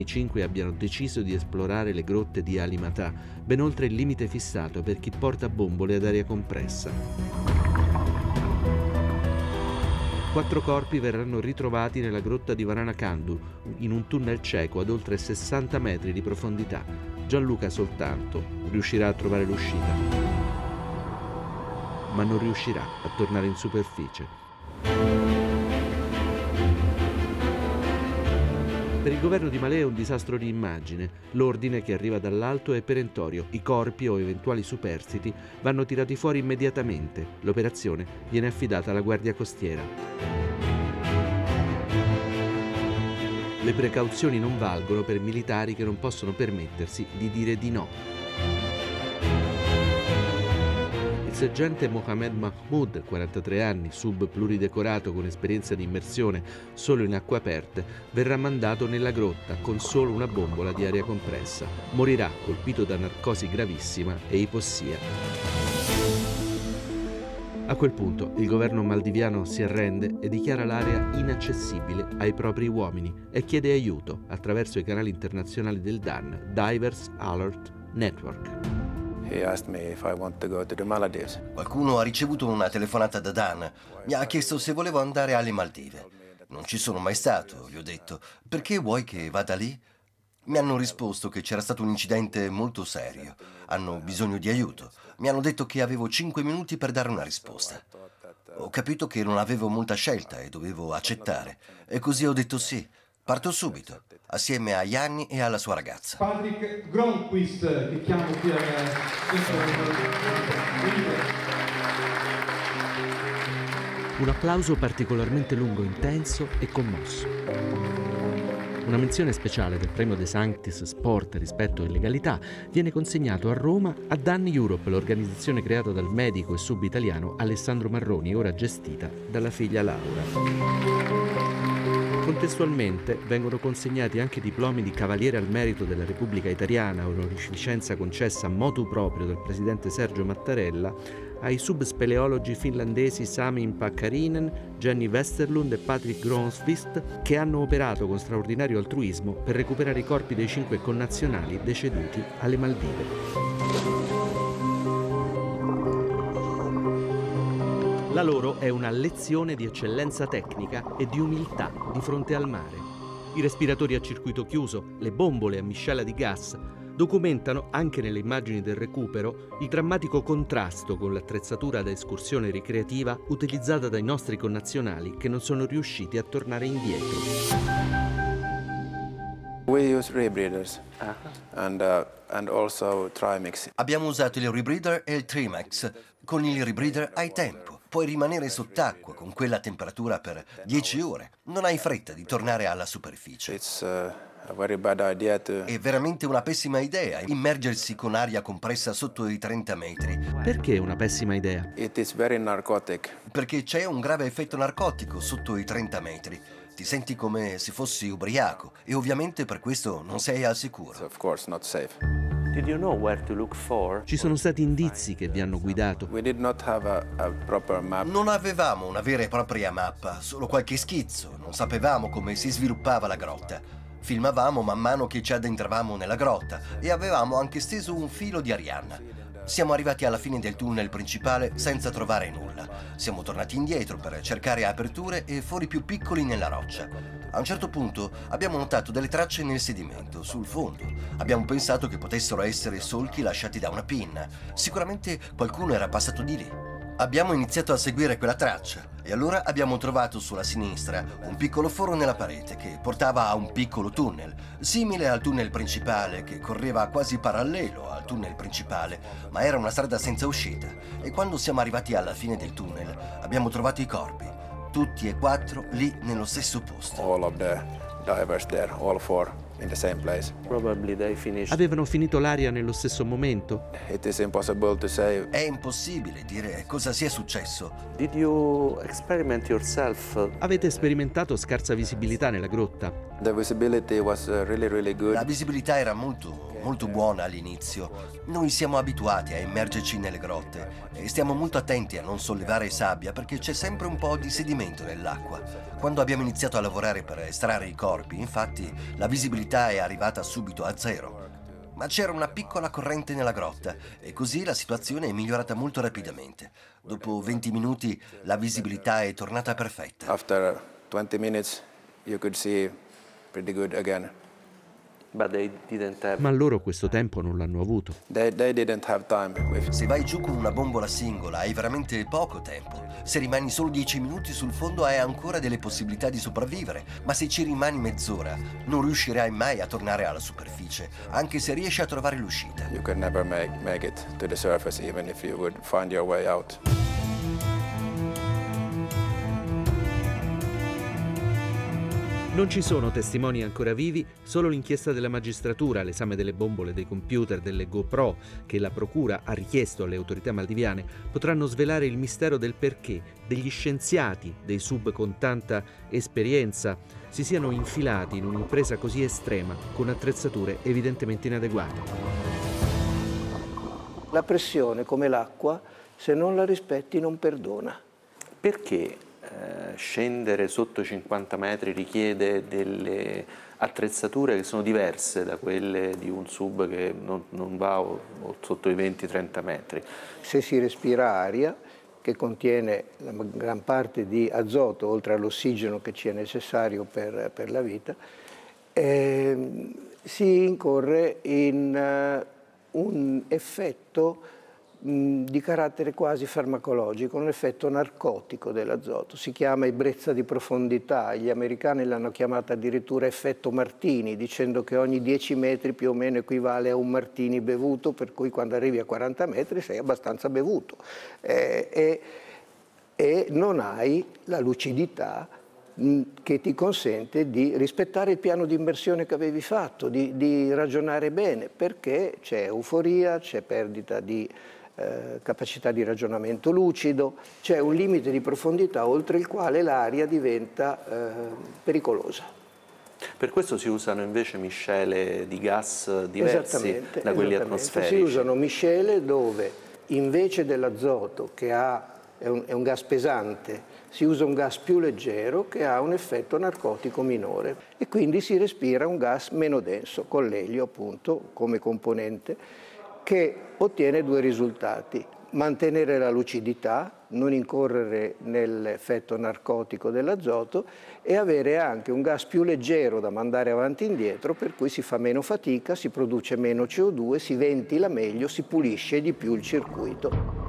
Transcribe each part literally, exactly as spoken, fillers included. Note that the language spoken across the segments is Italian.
I cinque abbiano deciso di esplorare le grotte di Alimatà, ben oltre il limite fissato per chi porta bombole ad aria compressa. Quattro corpi verranno ritrovati nella grotta di Varanakandu, in un tunnel cieco ad oltre sessanta metri di profondità. Gianluca soltanto riuscirà a trovare l'uscita, ma non riuscirà a tornare in superficie. Per il governo di Malé è un disastro di immagine. L'ordine che arriva dall'alto è perentorio. I corpi o eventuali superstiti vanno tirati fuori immediatamente. L'operazione viene affidata alla Guardia Costiera. Le precauzioni non valgono per militari che non possono permettersi di dire di no. Il sergente Mohamed Mahmoud, quarantatré anni, sub pluridecorato con esperienza di immersione solo in acque aperte, verrà mandato nella grotta con solo una bombola di aria compressa. Morirà colpito da narcosi gravissima e ipossia. A quel punto il governo maldiviano si arrende e dichiara l'area inaccessibile ai propri uomini e chiede aiuto attraverso i canali internazionali del D A N, Divers Alert Network. He asked me if I want to go to the Maldives. Qualcuno ha ricevuto una telefonata da Dan. Mi ha chiesto se volevo andare alle Maldive. Non ci sono mai stato, gli ho detto. Perché vuoi che vada lì? Mi hanno risposto che c'era stato un incidente molto serio. Hanno bisogno di aiuto. Mi hanno detto che avevo cinque minuti per dare una risposta. Ho capito che non avevo molta scelta e dovevo accettare. E così ho detto sì. Parto subito, assieme a Yanni e alla sua ragazza. Patrick Gronquist, che chiamo qui al centro. Un applauso particolarmente lungo, intenso e commosso. Una menzione speciale del premio De Sanctis Sport Rispetto e Legalità viene consegnato a Roma a D A N Europe, l'organizzazione creata dal medico e sub-italiano Alessandro Marroni, ora gestita dalla figlia Laura. Contestualmente vengono consegnati anche diplomi di Cavaliere al Merito della Repubblica Italiana, onorificenza concessa a motu proprio dal presidente Sergio Mattarella, ai subspeleologi finlandesi Sami Pakkarinen, Jenny Westerlund e Patrick Gronqvist, che hanno operato con straordinario altruismo per recuperare i corpi dei cinque connazionali deceduti alle Maldive. La loro è una lezione di eccellenza tecnica e di umiltà di fronte al mare. I respiratori a circuito chiuso, le bombole a miscela di gas, documentano, anche nelle immagini del recupero, il drammatico contrasto con l'attrezzatura da escursione ricreativa utilizzata dai nostri connazionali che non sono riusciti a tornare indietro. We use rebreathers and, uh, and also Trimix. Abbiamo usato il rebreather e il Trimax. Con il rebreather hai tempo. Puoi rimanere sott'acqua con quella temperatura per dieci ore. Non hai fretta di tornare alla superficie. It's, uh, a very bad idea to... È veramente una pessima idea immergersi con aria compressa sotto i trenta metri. Perché è una pessima idea? It is very narcotic. Perché c'è un grave effetto narcotico sotto i trenta metri. Ti senti come se fossi ubriaco e ovviamente per questo non sei al sicuro. It's of course not safe. Did you know where to look for? Ci sono stati indizi che vi hanno guidato? We did not have a, a proper map. Non avevamo una vera e propria mappa, solo qualche schizzo. Non sapevamo come si sviluppava la grotta. Filmavamo man mano che ci addentravamo nella grotta e avevamo anche steso un filo di Arianna. Siamo arrivati alla fine del tunnel principale senza trovare nulla. Siamo tornati indietro per cercare aperture e fori più piccoli nella roccia. A un certo punto abbiamo notato delle tracce nel sedimento, sul fondo. Abbiamo pensato che potessero essere solchi lasciati da una pinna. Sicuramente qualcuno era passato di lì. Abbiamo iniziato a seguire quella traccia e allora abbiamo trovato sulla sinistra un piccolo foro nella parete che portava a un piccolo tunnel, simile al tunnel principale che correva quasi parallelo al tunnel principale, ma era una strada senza uscita. E quando siamo arrivati alla fine del tunnel abbiamo trovato i corpi, tutti e quattro lì nello stesso posto. All of the divers there, all four in the same place. Probably they finished. Avevano finito l'aria nello stesso momento? It is impossible to say. È impossibile dire cosa sia successo. Did you experiment yourself? Avete sperimentato scarsa visibilità nella grotta? The visibility was really really good. La visibilità era molto molto buona all'inizio. Noi siamo abituati a immergerci nelle grotte e stiamo molto attenti a non sollevare sabbia perché c'è sempre un po' di sedimento nell'acqua. Quando abbiamo iniziato a lavorare per estrarre i corpi, infatti, la visibilità visibilità è arrivata subito a zero. Ma c'era una piccola corrente nella grotta e così la situazione è migliorata molto rapidamente. Dopo venti minuti la visibilità è tornata perfetta. After twenty minutes, you could see pretty good again. But they didn't have... Ma loro questo tempo non l'hanno avuto. They, they didn't have time. With... Se vai giù con una bombola singola hai veramente poco tempo. Se rimani solo dieci minuti sul fondo hai ancora delle possibilità di sopravvivere, ma se ci rimani mezz'ora non riuscirai mai a tornare alla superficie, anche se riesci a trovare l'uscita. You could never make, make it to the surface even if you would find your way out. Non ci sono testimoni ancora vivi, solo l'inchiesta della magistratura, l'esame delle bombole, dei computer, delle GoPro che la procura ha richiesto alle autorità maldiviane potranno svelare il mistero del perché degli scienziati dei sub con tanta esperienza si siano infilati in un'impresa così estrema con attrezzature evidentemente inadeguate. La pressione, come l'acqua, se non la rispetti non perdona. Perché eh, scendere sotto cinquanta metri richiede delle attrezzature che sono diverse da quelle di un sub che non, non va o, o sotto i venti trenta metri? Se si respira aria che contiene la gran parte di azoto, oltre all'ossigeno che ci è necessario per, per la vita, eh, si incorre in uh, un effetto di carattere quasi farmacologico, un effetto narcotico dell'azoto. Si chiama ebbrezza di profondità, gli americani l'hanno chiamata addirittura effetto Martini, dicendo che ogni dieci metri più o meno equivale a un Martini bevuto, per cui quando arrivi a quaranta metri sei abbastanza bevuto eh, e, e non hai la lucidità che ti consente di rispettare il piano di immersione che avevi fatto, di, di ragionare bene, perché c'è euforia, c'è perdita di Eh, capacità di ragionamento lucido, c'è un limite di profondità oltre il quale l'aria diventa eh, pericolosa. Per questo si usano invece miscele di gas diversi da quelli atmosferici. Si usano miscele dove invece dell'azoto, che ha, è, un, è un gas pesante, si usa un gas più leggero che ha un effetto narcotico minore e quindi si respira un gas meno denso, con l'elio appunto come componente, che ottiene due risultati: mantenere la lucidità, non incorrere nell'effetto narcotico dell'azoto e avere anche un gas più leggero da mandare avanti e indietro, per cui si fa meno fatica, si produce meno C O due, si ventila meglio, si pulisce di più il circuito.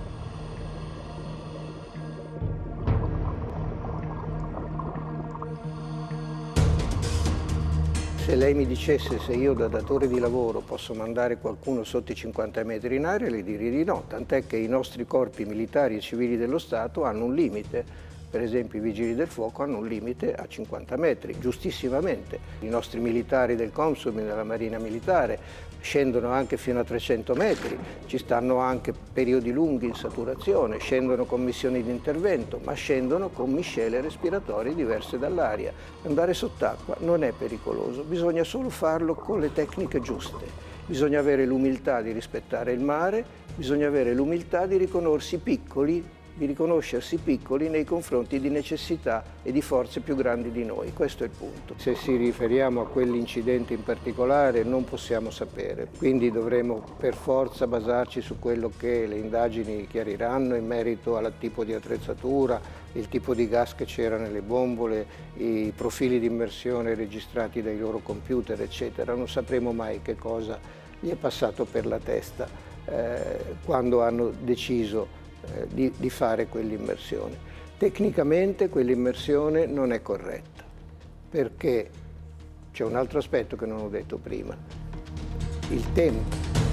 Se lei mi dicesse se io da datore di lavoro posso mandare qualcuno sotto i cinquanta metri in aria, le direi di no, tant'è che i nostri corpi militari e civili dello Stato hanno un limite. Per esempio i vigili del fuoco hanno un limite a cinquanta metri, giustissimamente. I nostri militari del Consum e della Marina Militare scendono anche fino a trecento metri, ci stanno anche periodi lunghi in saturazione, scendono con missioni di intervento, ma scendono con miscele respiratorie diverse dall'aria. Andare sott'acqua non è pericoloso, bisogna solo farlo con le tecniche giuste. Bisogna avere l'umiltà di rispettare il mare, bisogna avere l'umiltà di riconoscersi piccoli, di riconoscersi piccoli nei confronti di necessità e di forze più grandi di noi. Questo è il punto. Se si riferiamo a quell'incidente in particolare non possiamo sapere, quindi dovremo per forza basarci su quello che le indagini chiariranno in merito al tipo di attrezzatura, il tipo di gas che c'era nelle bombole, i profili di immersione registrati dai loro computer, eccetera. Non sapremo mai che cosa gli è passato per la testa eh, quando hanno deciso Di, di fare quell'immersione. Tecnicamente quell'immersione non è corretta, perché c'è un altro aspetto che non ho detto prima, il tempo.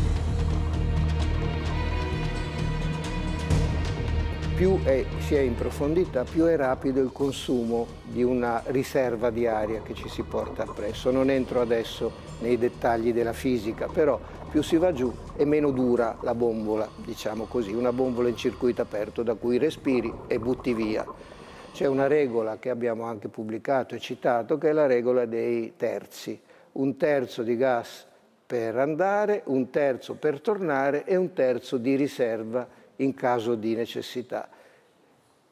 Più è, si è in profondità, più è rapido il consumo di una riserva di aria che ci si porta appresso. Non entro adesso nei dettagli della fisica, però più si va giù e meno dura la bombola, diciamo così, una bombola in circuito aperto da cui respiri e butti via. C'è una regola che abbiamo anche pubblicato e citato, che è la regola dei terzi. Un terzo di gas per andare, un terzo per tornare e un terzo di riserva in caso di necessità.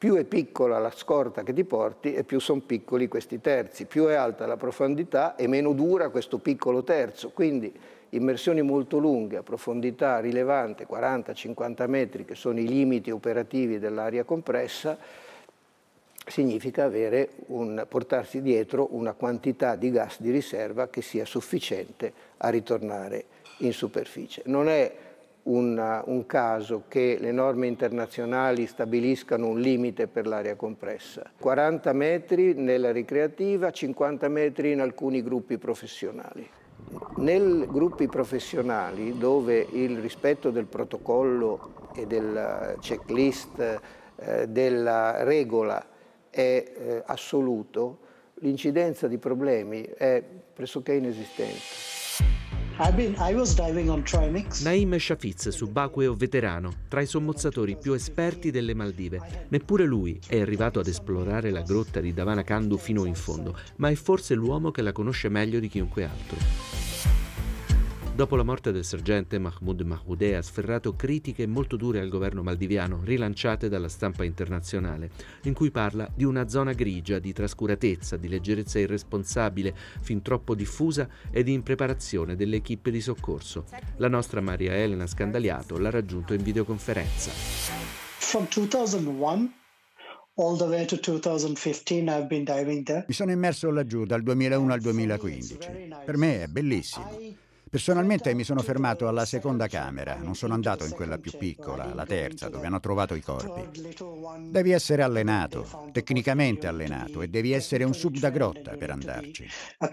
Più è piccola la scorta che ti porti e più sono piccoli questi terzi. Più è alta la profondità e meno dura questo piccolo terzo. Quindi immersioni molto lunghe, a profondità rilevante, quaranta cinquanta metri, che sono i limiti operativi dell'aria compressa, significa avere un, portarsi dietro una quantità di gas di riserva che sia sufficiente a ritornare in superficie. Non è un, un caso che le norme internazionali stabiliscano un limite per l'aria compressa. quaranta metri nella ricreativa, cinquanta metri in alcuni gruppi professionali. Nei gruppi professionali, dove il rispetto del protocollo e del checklist eh, della regola è eh, assoluto, l'incidenza di problemi è pressoché inesistente. I've been, I was diving on Trimix. Naim Shafiz, subacqueo veterano, tra i sommozzatori più esperti delle Maldive. Neppure lui è arrivato ad esplorare la grotta di Davana Kandu fino in fondo, ma è forse l'uomo che la conosce meglio di chiunque altro. Dopo la morte del sergente Mahmoud Mahmoudeh ha sferrato critiche molto dure al governo maldiviano, rilanciate dalla stampa internazionale, in cui parla di una zona grigia, di trascuratezza, di leggerezza irresponsabile, fin troppo diffusa e di impreparazione delle equipe di soccorso. La nostra Maria Elena Scandaliato l'ha raggiunto in videoconferenza. From two thousand one all the way to two thousand fifteen I've been diving there. Mi sono immerso laggiù dal duemilauno al duemilaquindici. Per me è bellissimo. Personalmente mi sono fermato alla seconda camera, non sono andato in quella più piccola, la terza, dove hanno trovato i corpi. Devi essere allenato, tecnicamente allenato, e devi essere un sub da grotta per andarci.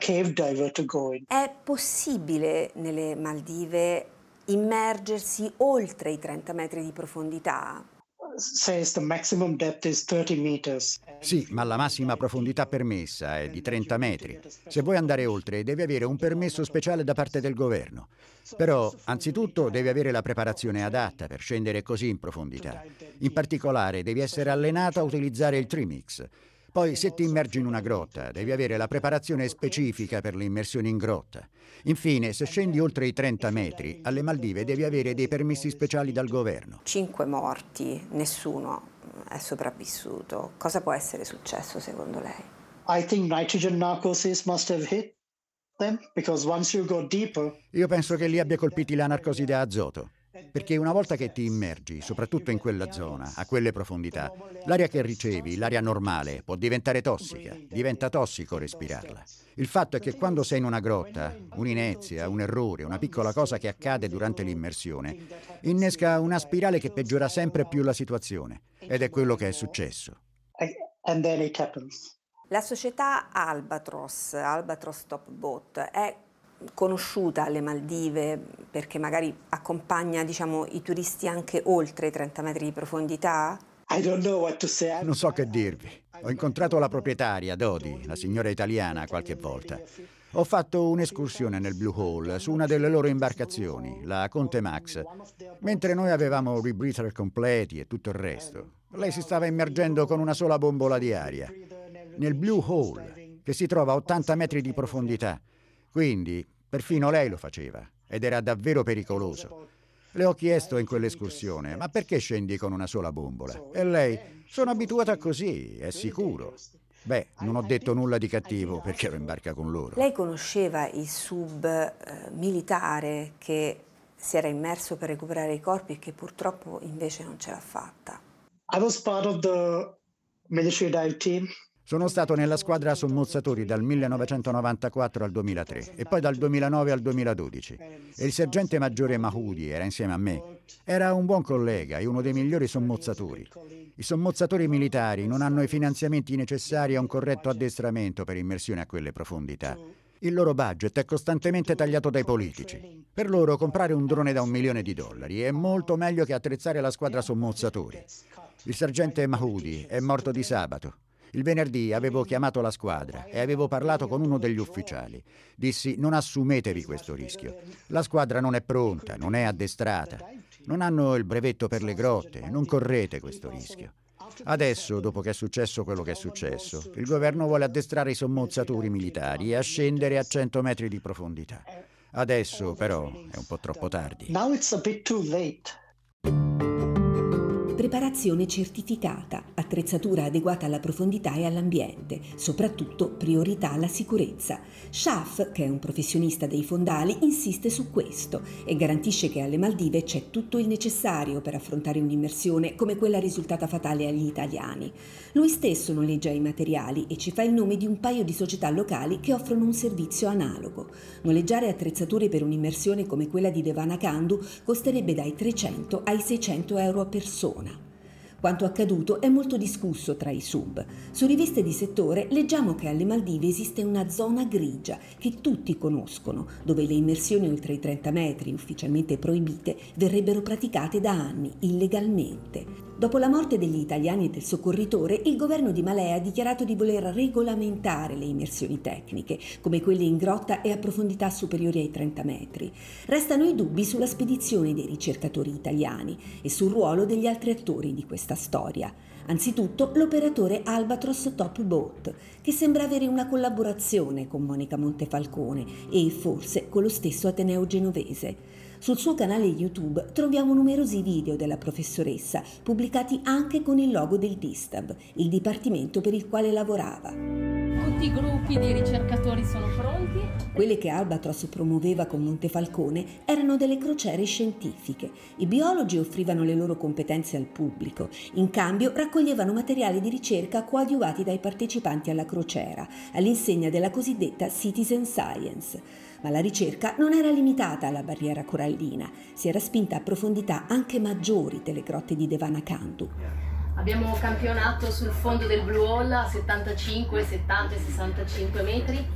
È possibile nelle Maldive immergersi oltre i trenta metri di profondità? Says the maximum depth is thirty meters. Sì, ma la massima profondità permessa è di trenta metri. Se vuoi andare oltre, devi avere un permesso speciale da parte del governo. Però, anzitutto, devi avere la preparazione adatta per scendere così in profondità. In particolare, devi essere allenato a utilizzare il Trimix. Poi, se ti immergi in una grotta, devi avere la preparazione specifica per le immersioni in grotta. Infine, se scendi oltre i trenta metri, alle Maldive devi avere dei permessi speciali dal governo. Cinque morti, nessuno è sopravvissuto. Cosa può essere successo secondo lei? I think nitrogen narcosis must have hit them because once you go deeper. Io penso che li abbia colpiti la narcosi da azoto. Perché una volta che ti immergi, soprattutto in quella zona, a quelle profondità, l'aria che ricevi, l'aria normale, può diventare tossica. Diventa tossico respirarla. Il fatto è che quando sei in una grotta, un'inezia, un errore, una piccola cosa che accade durante l'immersione, innesca una spirale che peggiora sempre più la situazione. Ed è quello che è successo. And then it happens. La società Albatros, Albatros Top Boat, è conosciuta alle Maldive perché magari accompagna, diciamo, i turisti anche oltre i trenta metri di profondità? I don't know what to say. Non so che dirvi. Ho incontrato la proprietaria, Dodi, la signora italiana, qualche volta. Ho fatto un'escursione nel Blue Hole su una delle loro imbarcazioni, la Conte Max, mentre noi avevamo rebreather completi e tutto il resto. Lei si stava immergendo con una sola bombola di aria nel Blue Hole, che si trova a ottanta metri di profondità. Quindi, perfino lei lo faceva, ed era davvero pericoloso. Le ho chiesto in quell'escursione, ma perché scendi con una sola bombola? E lei, sono abituata così, è sicuro. Beh, non ho detto nulla di cattivo perché ero in barca con loro. Lei conosceva il sub eh, militare che si era immerso per recuperare i corpi e che purtroppo invece non ce l'ha fatta? I was part of the military dive team. Sono stato nella squadra sommozzatori dal millenovecentonovantaquattro al duemilatré e poi dal duemilanove al duemiladodici. E il sergente maggiore Mahmoudi era insieme a me. Era un buon collega e uno dei migliori sommozzatori. I sommozzatori militari non hanno i finanziamenti necessari a un corretto addestramento per immersione a quelle profondità. Il loro budget è costantemente tagliato dai politici. Per loro comprare un drone da un milione di dollari è molto meglio che attrezzare la squadra sommozzatori. Il sergente Mahmoudi è morto di sabato. Il venerdì avevo chiamato la squadra e avevo parlato con uno degli ufficiali. Dissi: non assumetevi questo rischio. La squadra non è pronta, non è addestrata. Non hanno il brevetto per le grotte, non correte questo rischio. Adesso, dopo che è successo quello che è successo, il governo vuole addestrare i sommozzatori militari e a scendere a cento metri di profondità. Adesso, però, è un po' troppo tardi. Now it's a bit too late. preparazione certificata, attrezzatura adeguata alla profondità e all'ambiente, soprattutto priorità alla sicurezza. Schaff, che è un professionista dei fondali, insiste su questo e garantisce che alle Maldive c'è tutto il necessario per affrontare un'immersione come quella risultata fatale agli italiani. Lui stesso noleggia i materiali e ci fa il nome di un paio di società locali che offrono un servizio analogo. Noleggiare attrezzature per un'immersione come quella di Devanakandu costerebbe dai trecento ai seicento euro a persona. Quanto accaduto è molto discusso tra i sub. Su riviste di settore leggiamo che alle Maldive esiste una zona grigia che tutti conoscono, dove le immersioni oltre i trenta metri, ufficialmente proibite, verrebbero praticate da anni, illegalmente. Dopo la morte degli italiani e del soccorritore, il governo di Malé ha dichiarato di voler regolamentare le immersioni tecniche, come quelle in grotta e a profondità superiori ai trenta metri. Restano i dubbi sulla spedizione dei ricercatori italiani e sul ruolo degli altri attori di questa storia. Anzitutto l'operatore Albatros Top Boat, che sembra avere una collaborazione con Monica Montefalcone e forse con lo stesso Ateneo genovese. Sul suo canale YouTube troviamo numerosi video della professoressa, pubblicati anche con il logo del DISTAB, il dipartimento per il quale lavorava. Tutti i gruppi di ricercatori sono pronti. Quelle che Albatros promuoveva con Montefalcone erano delle crociere scientifiche. I biologi offrivano le loro competenze al pubblico. In cambio raccoglievano materiali di ricerca coadiuvati dai partecipanti alla crociera, all'insegna della cosiddetta Citizen Science. Ma la ricerca non era limitata alla barriera corallina, si era spinta a profondità anche maggiori delle grotte di Devanakandu. Abbiamo campionato sul fondo del Blue Hole a settantacinque, settanta e sessantacinque metri.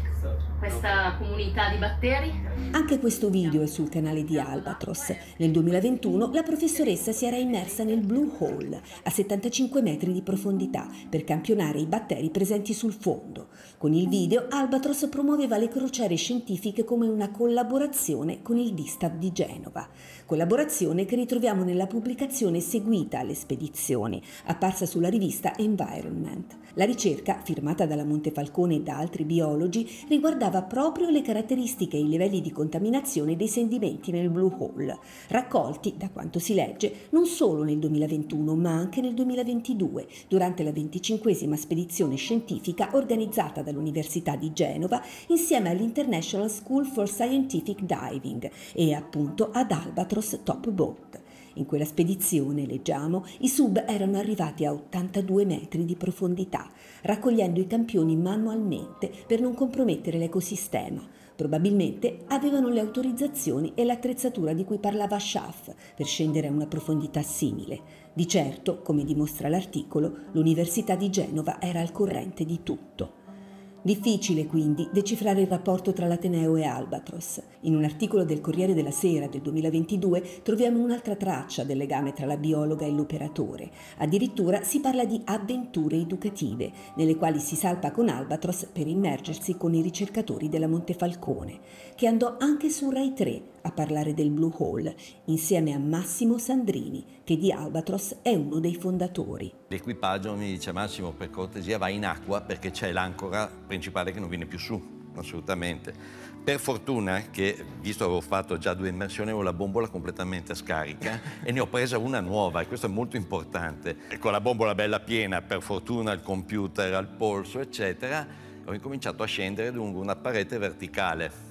Questa comunità di batteri. Anche questo video è sul canale di Albatros. Nel duemilaventuno la professoressa si era immersa nel Blue Hole a settantacinque metri di profondità per campionare i batteri presenti sul fondo. Con il video Albatros promuoveva le crociere scientifiche come una collaborazione con il DISTAB di Genova. Collaborazione che ritroviamo nella pubblicazione seguita alle spedizioni, apparsa sulla rivista Environment. La ricerca, firmata dalla Montefalcone e da altri biologi, riguardava proprio le caratteristiche e i livelli di contaminazione dei sedimenti nel Blue Hole, raccolti, da quanto si legge, non solo nel duemilaventuno ma anche nel duemilaventidue, durante la venticinquesima spedizione scientifica organizzata dall'Università di Genova insieme all'International School for Scientific Diving e appunto ad Albatros Top Boat. In quella spedizione, leggiamo, i sub erano arrivati a ottantadue metri di profondità, raccogliendo i campioni manualmente per non compromettere l'ecosistema. Probabilmente avevano le autorizzazioni e l'attrezzatura di cui parlava Schaff per scendere a una profondità simile. Di certo, come dimostra l'articolo, l'Università di Genova era al corrente di tutto. Difficile quindi decifrare il rapporto tra l'Ateneo e Albatros. In un articolo del Corriere della Sera del duemilaventidue troviamo un'altra traccia del legame tra la biologa e l'operatore. Addirittura si parla di avventure educative, nelle quali si salpa con Albatros per immergersi con i ricercatori della Montefalcone, che andò anche su Rai tre a parlare del Blue Hole, insieme a Massimo Sandrini, che di Albatros è uno dei fondatori. L'equipaggio mi dice: Massimo, per cortesia vai in acqua perché c'è l'ancora principale che non viene più su, assolutamente. Per fortuna che, visto che avevo fatto già due immersioni, avevo la bombola completamente scarica e ne ho presa una nuova, e questo è molto importante. E con la bombola bella piena, per fortuna il computer al polso, eccetera, ho incominciato a scendere lungo una parete verticale.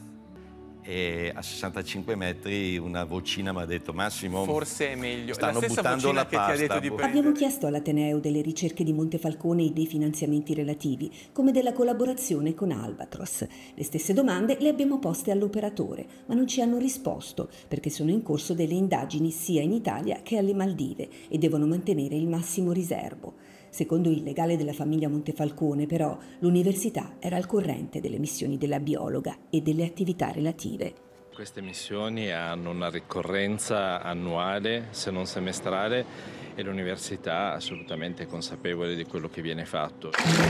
E a sessantacinque metri una vocina mi ha detto: Massimo, forse è meglio. Stanno la stessa buttando la che pasta. ti ha detto di prendere. Abbiamo chiesto all'Ateneo delle ricerche di Montefalcone e dei finanziamenti relativi, come della collaborazione con Albatros. Le stesse domande le abbiamo poste all'operatore, ma non ci hanno risposto perché sono in corso delle indagini sia in Italia che alle Maldive e devono mantenere il massimo riservo. Secondo il legale della famiglia Montefalcone, però, l'università era al corrente delle missioni della biologa e delle attività relative. Queste missioni hanno una ricorrenza annuale, se non semestrale, e l'università è assolutamente consapevole di quello che viene fatto.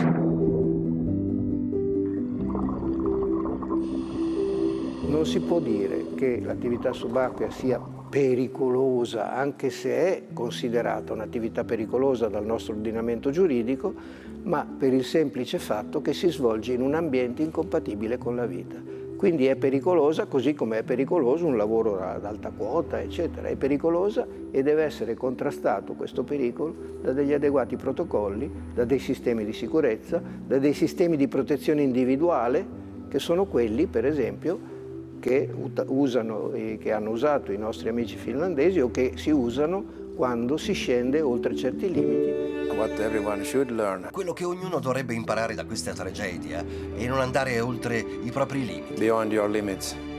Non si può dire che l'attività subacquea sia pericolosa, anche se è considerata un'attività pericolosa dal nostro ordinamento giuridico, ma per il semplice fatto che si svolge in un ambiente incompatibile con la vita. Quindi è pericolosa, così come è pericoloso un lavoro ad alta quota, eccetera. È pericolosa e deve essere contrastato questo pericolo da degli adeguati protocolli, da dei sistemi di sicurezza, da dei sistemi di protezione individuale, che sono quelli, per esempio, che, usano, che hanno usato i nostri amici finlandesi o che si usano quando si scende oltre certi limiti. What everyone should learn. Quello che ognuno dovrebbe imparare da questa tragedia è non andare oltre i propri limiti. Beyond your limits.